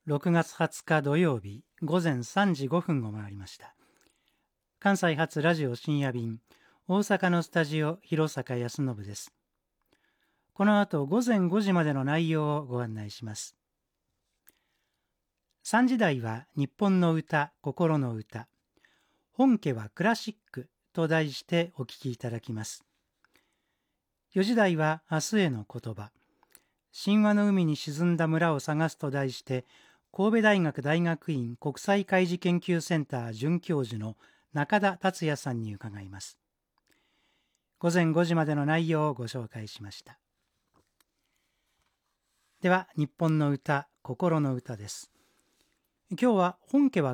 6月20日土曜日午前3時5分を回りました。関西発ラジオ深夜便、大阪のスタジオ広坂康信です。この後午前5時までの内容をご案内します。3時台は日本の歌、心の歌、本家はクラシックと題してお聞きいただきます。4時台は明日への言葉、神話の海に沈んだ村を探すと題して神戸大学大学院国際海事研究センター准教授の中田達也さんに伺います。午前5時までの内容をご紹介しました。では日本の歌、心の歌です。今日は本家は